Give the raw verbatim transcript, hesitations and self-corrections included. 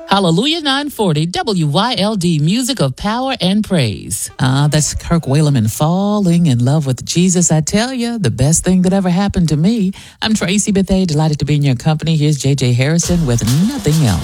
Hallelujah nine forty, W Y L D, music of power and praise. Ah, uh, that's Kirk Whalum and Falling in Love with Jesus. I tell you, the best thing that ever happened to me. I'm Tracy Bethay, delighted to be in your company. Here's J J Harrison with Nothing Else.